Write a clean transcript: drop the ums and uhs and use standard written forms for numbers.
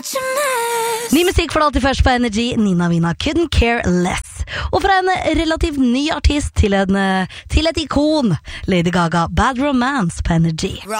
Ny musikk får du alltid først på Energy. Nina Vina, Couldn't Care Less. Og fra en relativt ny artist til et ikon, Lady Gaga, Bad Romance på Energy.